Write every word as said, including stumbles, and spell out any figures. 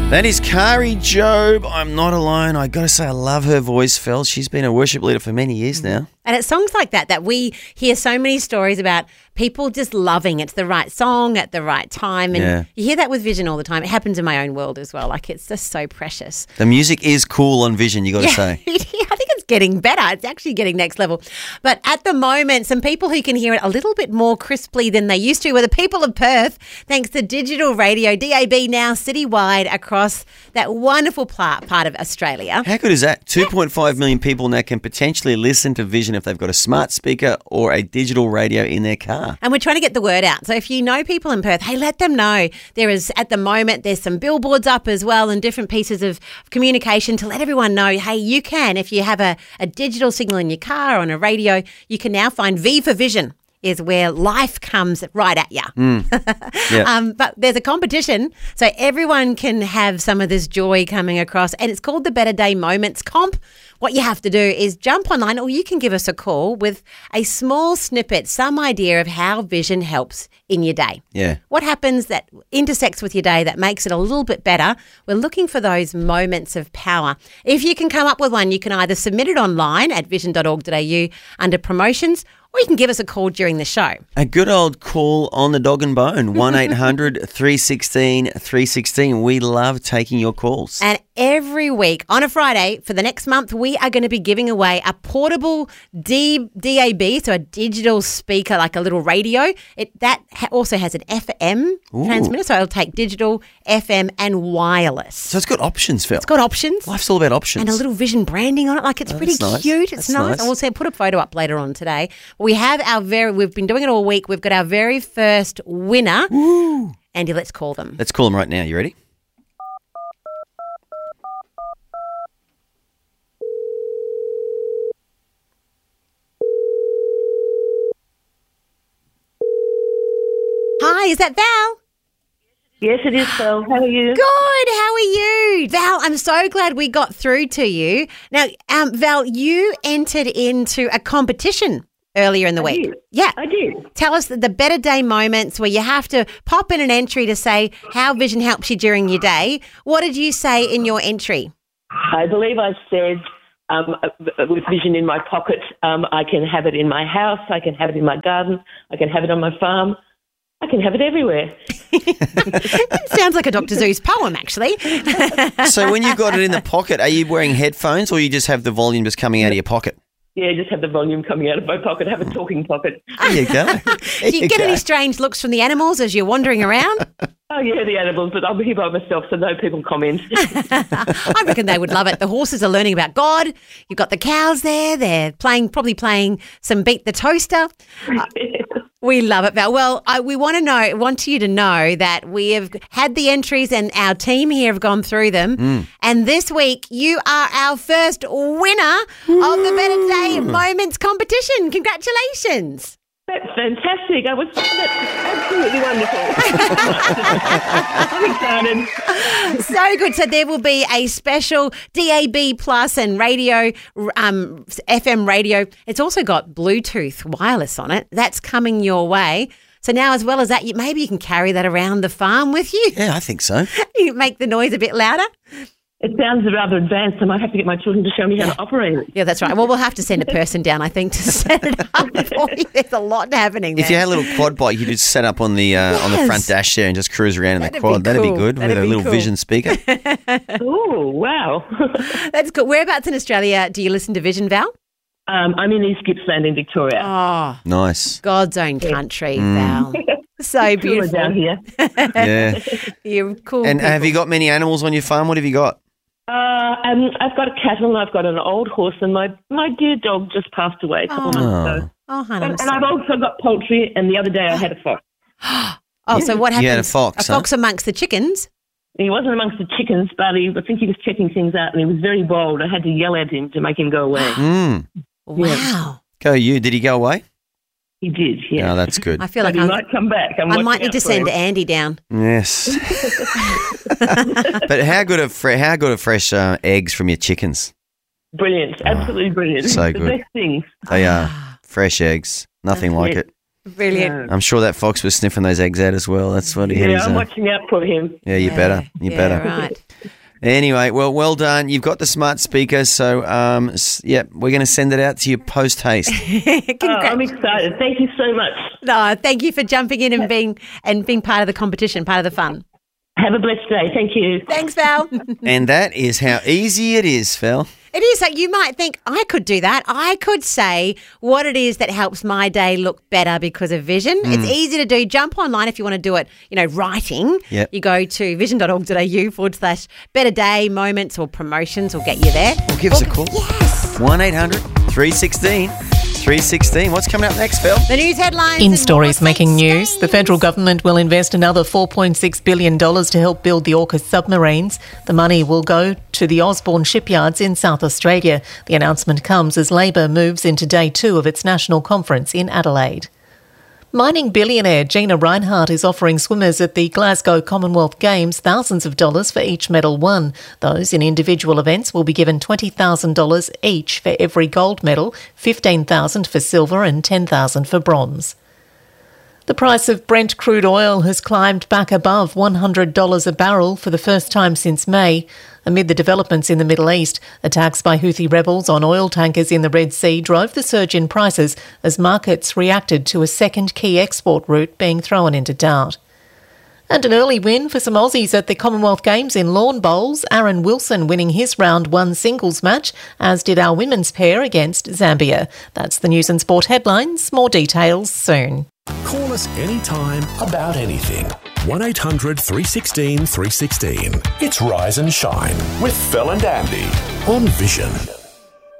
That is Kari Jobe. I'm not alone. I got to say, I love her voice, Phil. She's been a worship leader for many years now. And it's songs like that that we hear so many stories about people just loving. It's the right song at the right time. And Yeah. you hear that with Vision all the time. It happens in my own world as well. Like, it's just so precious. The music is cool on Vision, you got to say. I think it's getting better. It's actually getting next level. But at the moment, some people who can hear it a little bit more crisply than they used to were the people of Perth, thanks to digital radio, D A B now citywide across that wonderful part, part of Australia. How good is that? two point five million people now can potentially listen to Vision if they've got a smart speaker or a digital radio in their car. And we're trying to get the word out. So if you know people in Perth, hey, let them know. There is, at the moment, there's some billboards up as well and different pieces of communication to let everyone know, hey, you can, if you have a, a digital signal in your car or on a radio, you can now find V for Vision is where life comes right at you. Mm. Yeah. um, but there's a competition, so everyone can have some of this joy coming across, and it's called the Better Day Moments Comp. What you have to do is jump online, or you can give us a call with a small snippet, some idea of how Vision helps in your day. Yeah. What happens that intersects with your day that makes it a little bit better? We're looking for those moments of power. If you can come up with one, you can either submit it online at vision dot org dot a u under promotions, or you can give us a call during the show. A good old call on the dog and bone, one eight hundred three one six three one six. We love taking your calls. And every week on a Friday for the next month, we are going to be giving away a portable D, DAB, so a digital speaker, like a little radio. It That ha- also has an F M Ooh. transmitter, so it'll take digital, F M and wireless. So it's got options, Phil. It's got options. Life's all about options. And a little Vision branding on it. Like, it's Oh, pretty that's nice. cute. It's That's nice. nice. And we'll say, put a photo up later on today. We have our very, we've been doing it all week. We've got our very first winner. Woo. Andy, let's call them. Let's call them right now. You ready? Hi, is that Val? Yes, it is, Phil. How are you? Good. How are you? Val, I'm so glad we got through to you. Now, um, Val, you entered into a competition earlier in the I week. did. Yeah. I did. Tell us the, the Better Day moments where you have to pop in an entry to say how Vision helps you during your day. What did you say in your entry? I believe I said, um, with Vision in my pocket, um, I can have it in my house, I can have it in my garden, I can have it on my farm, I can have it everywhere. It sounds like a Doctor Zeus poem, actually. So when you've got it in the pocket, are you wearing headphones or you just have the volume just coming out of your pocket? Yeah, just have the volume coming out of my pocket, have a talking pocket. There you go. There Do you get go. any strange looks from the animals as you're wandering around? Oh, yeah, the animals, but I'm here by myself, so no people comment. I reckon they would love it. The horses are learning about God. You've got the cows there. They're playing, probably playing some Beat the Toaster. Uh, we love it, Val. Well, I, we want to know, want you to know that we have had the entries and our team here have gone through them. Mm. And this week, you are our first winner of the Better Day Moments competition. Congratulations. That's fantastic. I was that's absolutely wonderful. I'm excited. So good. So there will be a special D A B plus and radio, um, F M radio. It's also got Bluetooth wireless on it. That's coming your way. So now, as well as that, you, maybe you can carry that around the farm with you. Yeah, I think so. You make the noise a bit louder. It sounds rather advanced. I might have to get my children to show me how to operate it. Yeah, that's right. Well, we'll have to send a person down, I think, to set it up for you. There's a lot happening there. If you had a little quad bike, you could just set up on the uh, on the Yes. front dash there and just cruise around in That'd the be quad. That'd be cool. good That'd with a be little cool. Vision speaker. Oh, wow. That's good. Whereabouts in Australia do you listen to Vision, Val? um, I'm in East Gippsland in Victoria. Oh, Nice. God's own country, Mm. Val. So Cooler beautiful. down here. Yeah. You're cool. And people. have you got many animals on your farm? What have you got? Uh, um, I've got a cattle and I've got an old horse, and my, my dear dog just passed away a couple of months ago. Oh, honey, I'm And, and sorry. I've also got poultry, and the other day I had a fox. Oh, so what You happens? had a fox, A fox amongst the chickens. He wasn't amongst the chickens, but he, I think he was checking things out, and he was very bold. I had to yell at him to make him go away. Mm. Wow. Go you. Did he go away? He did, yeah. Oh, that's good. I feel But like he I'm, might come back. I'm I watching might need out to for send him. Andy down. Yes. But how good are fre- how good are fresh uh, eggs from your chickens? Brilliant, absolutely brilliant. so the good. best thing. They are fresh eggs. Nothing That's like it. it. Brilliant. I'm sure that fox was sniffing those eggs out as well. That's what he had. Yeah, his, I'm uh, watching out for him. yeah, you better. You yeah, better. Right. Anyway, well, well done. You've got the smart speaker, so um, s- yeah, we're going to send it out to you post haste. Oh, I'm excited. Thank you so much. No, thank you for jumping in and being and being part of the competition, part of the fun. Have a blessed day. Thank you. Thanks, Val. And that is how easy it is, Phil. It is like you might think, I could do that. I could say what it is that helps my day look better because of vision. Mm. It's easy to do. Jump online if you want to do it, you know, writing. Yep. You go to vision.org.au forward slash better day moments or promotions will get you there. Well, give us a call. Yes. one eight hundred three one six three one six. What's coming up next, Phil? The news headlines. In and stories more making Saints news, the games. federal government will invest another four point six billion dollars to help build the AUKUS submarines. The money will go to the Osborne shipyards in South Australia. The announcement comes as Labor moves into day two of its national conference in Adelaide. Mining billionaire Gina Reinhardt is offering swimmers at the Glasgow Commonwealth Games thousands of dollars for each medal won. Those in individual events will be given twenty thousand dollars each for every gold medal, fifteen thousand dollars for silver and ten thousand dollars for bronze. The price of Brent crude oil has climbed back above one hundred dollars a barrel for the first time since May. Amid the developments in the Middle East, attacks by Houthi rebels on oil tankers in the Red Sea drove the surge in prices as markets reacted to a second key export route being thrown into doubt. And an early win for some Aussies at the Commonwealth Games in lawn bowls, Aaron Wilson winning his round one singles match, as did our women's pair against Zambia. That's the news and sport headlines. More details soon. Call us anytime about anything. one eight hundred three one six three one six. It's Rise and Shine with Phil and Andy on Vision.